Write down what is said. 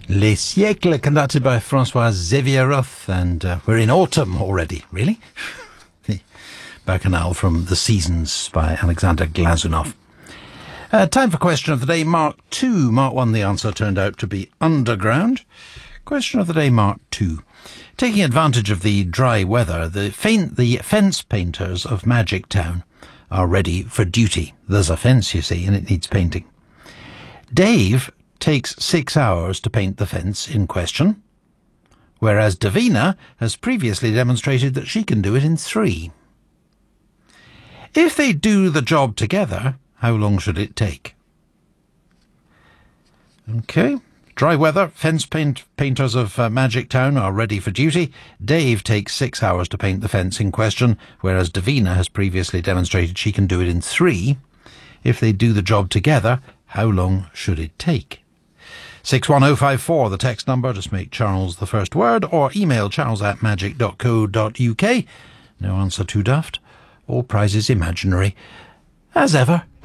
Les Siècles, conducted by Francois Xavier-Roth, and we're in autumn already, really? The Bacchanal from The Seasons by Alexander Glazunov. Time for question of the day, Mark 2. Mark 1, the answer turned out to be underground. Question of the day, Mark 2. Taking advantage of the dry weather, the fence painters of Magic Town are ready for duty. There's a fence, you see, and it needs painting. Dave takes 6 hours to paint the fence in question, whereas Davina has previously demonstrated that she can do it in 3. If they do the job together, how long should it take? Okay. Dry weather, fence painters of Magic Town are ready for duty. Dave takes 6 hours to paint the fence in question, whereas Davina has previously demonstrated she can do it in 3. If they do the job together, how long should it take? 61054, the text number. Just make Charles the first word, or email charles@magic.co.uk. No answer too daft. All prizes imaginary, as ever.